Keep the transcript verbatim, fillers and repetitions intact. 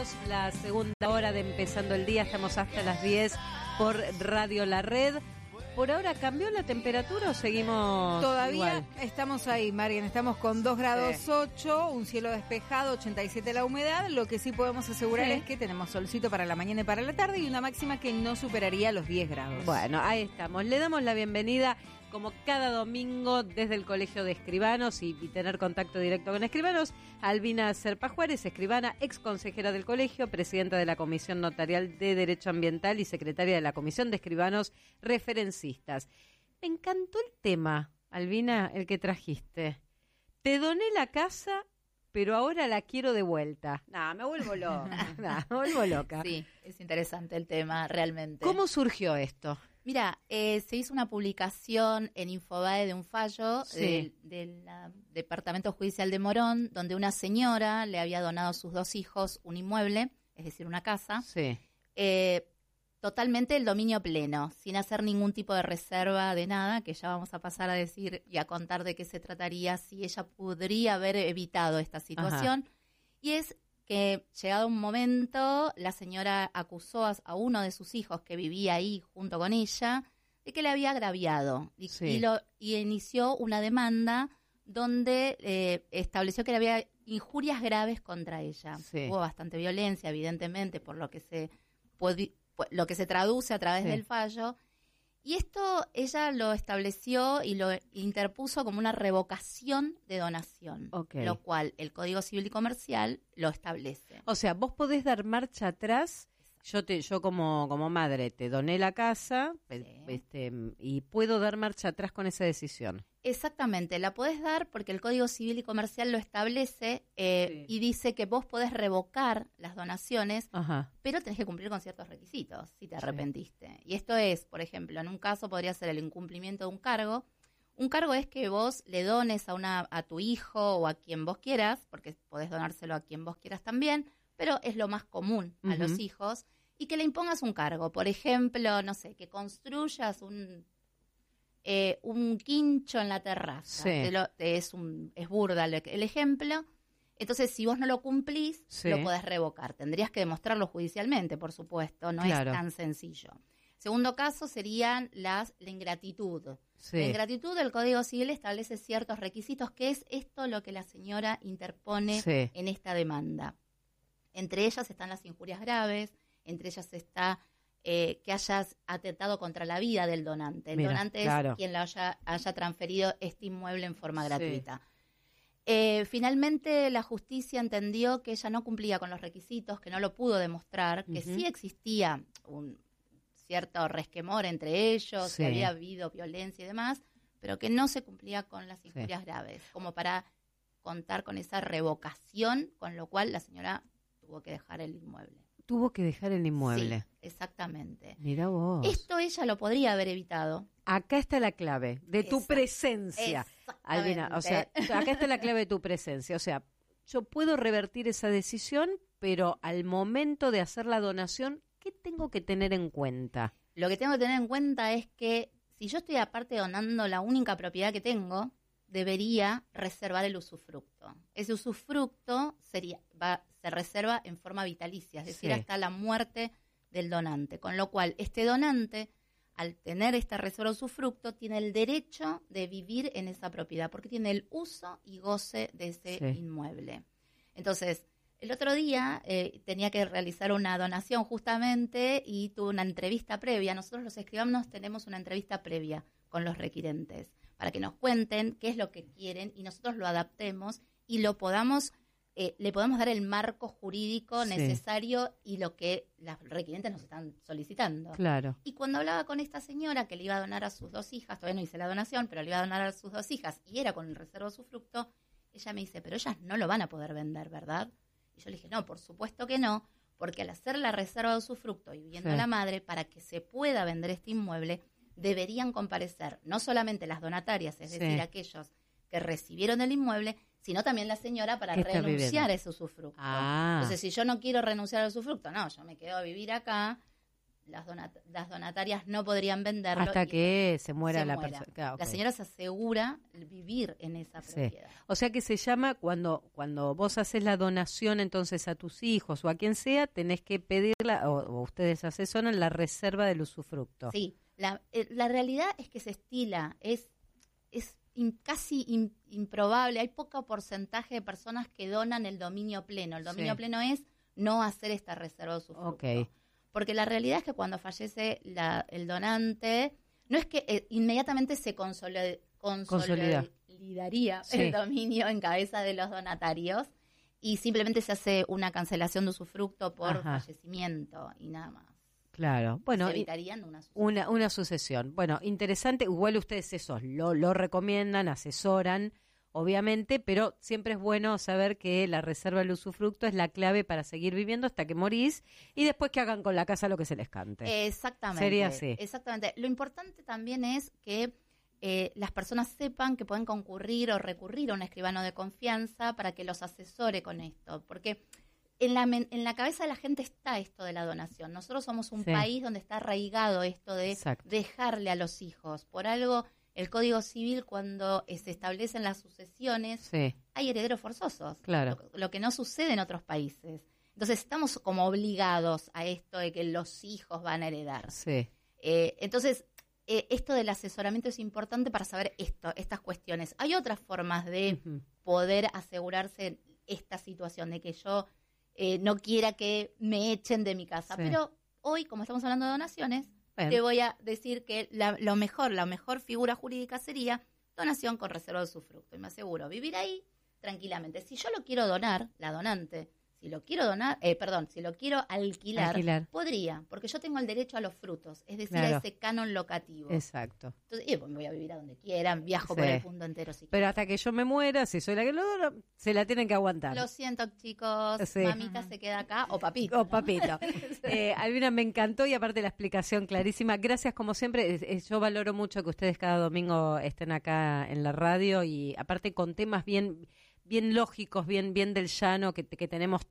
la segunda hora de Empezando el Día, estamos hasta las diez por Radio La Red. ¿Por ahora cambió la temperatura o seguimos Todavía igual? Estamos ahí, Marian, estamos con dos grados ocho, un cielo despejado, ochenta y siete la humedad. Lo que sí podemos asegurar sí. es que tenemos solcito para la mañana y para la tarde y una máxima que no superaría los diez grados. Bueno, ahí estamos. Le damos la bienvenida, como cada domingo, desde el Colegio de Escribanos y, y tener contacto directo con escribanos, Albina Serpa Juárez, escribana, ex consejera del colegio, presidenta de la Comisión Notarial de Derecho Ambiental y secretaria de la Comisión de Escribanos Referencistas. Me encantó el tema, Albina, el que trajiste. Te doné la casa, pero ahora la quiero de vuelta. Nah, me vuelvo loca. nah, me vuelvo loca. Sí, es interesante el tema, realmente. ¿Cómo surgió esto? Mira, eh, se hizo una publicación en Infobae de un fallo sí. del, del uh, Departamento Judicial de Morón, donde una señora le había donado a sus dos hijos un inmueble, es decir, una casa, sí. eh, totalmente el dominio pleno, sin hacer ningún tipo de reserva de nada, que ya vamos a pasar a decir y a contar de qué se trataría, si ella podría haber evitado esta situación. Ajá. Y es que llegado un momento, la señora acusó a, a uno de sus hijos que vivía ahí junto con ella de que le había agraviado y, sí. y, lo, y inició una demanda donde eh, estableció que le había injurias graves contra ella. Sí. Hubo bastante violencia, evidentemente, por lo que se podi- lo que se traduce a través sí. del fallo. Y esto ella lo estableció y lo interpuso como una revocación de donación, okay. lo cual el Código Civil y Comercial lo establece. O sea, vos podés dar marcha atrás. Yo te, yo como como madre te doné la casa, sí. este, y puedo dar marcha atrás con esa decisión. Exactamente, la podés dar porque el Código Civil y Comercial lo establece eh, sí. y dice que vos podés revocar las donaciones, Ajá. pero tenés que cumplir con ciertos requisitos si te arrepentiste. Sí. Y esto es, por ejemplo, en un caso podría ser el incumplimiento de un cargo. Un cargo es que vos le dones a una a tu hijo o a quien vos quieras, porque podés donárselo a quien vos quieras también, pero es lo más común a uh-huh. los hijos, y que le impongas un cargo. Por ejemplo, no sé, que construyas un... Eh, un quincho en la terraza, sí. te lo, te es un es burda el, el ejemplo. Entonces, si vos no lo cumplís, sí. lo podés revocar. Tendrías que demostrarlo judicialmente, por supuesto, no claro. es tan sencillo. Segundo caso serían las la ingratitud. Sí. La ingratitud del Código Civil establece ciertos requisitos, que es esto lo que la señora interpone sí. en esta demanda. Entre ellas están las injurias graves, entre ellas está Eh, que hayas atentado contra la vida del donante. El Mira, donante claro. es quien lo haya, haya transferido este inmueble en forma gratuita. Sí. Eh, finalmente, la justicia entendió que ella no cumplía con los requisitos, que no lo pudo demostrar, que uh-huh. sí existía un cierto resquemor entre ellos, sí. que había habido violencia y demás, pero que no se cumplía con las injurias sí. graves, como para contar con esa revocación, con lo cual la señora tuvo que dejar el inmueble. Tuvo que dejar el inmueble. Sí, exactamente. Mira vos. Esto ella lo podría haber evitado. Acá está la clave de tu Exact- presencia, Albina. O sea, acá está la clave de tu presencia. O sea, yo puedo revertir esa decisión, pero al momento de hacer la donación, ¿qué tengo que tener en cuenta? Lo que tengo que tener en cuenta es que si yo estoy aparte donando la única propiedad que tengo, debería reservar el usufructo. Ese usufructo sería va se reserva en forma vitalicia, es decir, sí. hasta la muerte del donante. Con lo cual, este donante, al tener esta reserva de usufructo, tiene el derecho de vivir en esa propiedad, porque tiene el uso y goce de ese sí. inmueble. Entonces, el otro día eh, tenía que realizar una donación justamente y tuve una entrevista previa. Nosotros los escribanos tenemos una entrevista previa con los requirentes, para que nos cuenten qué es lo que quieren y nosotros lo adaptemos y lo podamos, eh, le podamos dar el marco jurídico sí. necesario y lo que las requirentes nos están solicitando. Claro. Y cuando hablaba con esta señora que le iba a donar a sus dos hijas, todavía no hice la donación, pero le iba a donar a sus dos hijas y era con el reservo de usufructo, ella me dice, pero ellas no lo van a poder vender, ¿verdad? Y yo le dije, no, por supuesto que no, porque al hacer la reserva de usufructo y viviendo sí. la madre, para que se pueda vender este inmueble, deberían comparecer no solamente las donatarias, es sí. decir, aquellos que recibieron el inmueble, sino también la señora para renunciar a ese usufructo. Ah. Entonces, si yo no quiero renunciar al usufructo, no, yo me quedo a vivir acá, las, donat las donatarias no podrían venderlo. Hasta que se muera se la persona. Claro, la okay. señora se asegura vivir en esa propiedad. Sí. O sea que se llama, cuando cuando vos haces la donación entonces a tus hijos o a quien sea, tenés que pedirla, o, o ustedes asesoran la reserva del usufructo. Sí, la, eh, la realidad es que se estila, es, es in, casi in, improbable, hay poco porcentaje de personas que donan el dominio pleno. El dominio sí. pleno es no hacer esta reserva de usufructo. Okay. Porque la realidad es que cuando fallece la, el donante, no es que eh, inmediatamente se consolid, consolida. consolidaría sí. el dominio en cabeza de los donatarios y simplemente se hace una cancelación de usufructo por Ajá. fallecimiento y nada más. Claro, bueno, se evitarían una sucesión. Una, una sucesión. Bueno, interesante, igual ustedes eso lo, lo recomiendan, asesoran, obviamente, pero siempre es bueno saber que la reserva del usufructo es la clave para seguir viviendo hasta que morís y después que hagan con la casa lo que se les cante. Exactamente. Sería así. Exactamente. Lo importante también es que eh, las personas sepan que pueden concurrir o recurrir a un escribano de confianza para que los asesore con esto, porque en la, en la cabeza de la gente está esto de la donación. Nosotros somos un sí. país donde está arraigado esto de Exacto. dejarle a los hijos. Por algo, el Código Civil, cuando eh, se establecen las sucesiones, sí. hay herederos forzosos, claro. lo, lo que no sucede en otros países. Entonces estamos como obligados a esto de que los hijos van a heredar. Sí. Eh, entonces, eh, esto del asesoramiento es importante para saber esto, estas cuestiones. Hay otras formas de uh-huh. poder asegurarse esta situación, de que yo eh, no quiera que me echen de mi casa. Sí. Pero hoy, como estamos hablando de donaciones, Bien. te voy a decir que la, lo mejor, la mejor figura jurídica sería donación con reserva de usufructo. Y me aseguro vivir ahí tranquilamente. Si yo lo quiero donar, la donante, si lo quiero donar, eh, perdón, si lo quiero alquilar, alquilar, podría, porque yo tengo el derecho a los frutos, es decir, claro. a ese canon locativo. Exacto. Entonces, y voy a vivir a donde quieran, viajo sí. por el mundo entero. Si Pero quiero. hasta que yo me muera, si soy la que lo dona, se la tienen que aguantar. Lo siento, chicos, sí. mamita se queda acá, o papito. O ¿no? papito. eh, Albina, me encantó y aparte la explicación clarísima. Gracias, como siempre. Eh, yo valoro mucho que ustedes cada domingo estén acá en la radio y aparte con temas bien, bien lógicos, bien, bien del llano que, que tenemos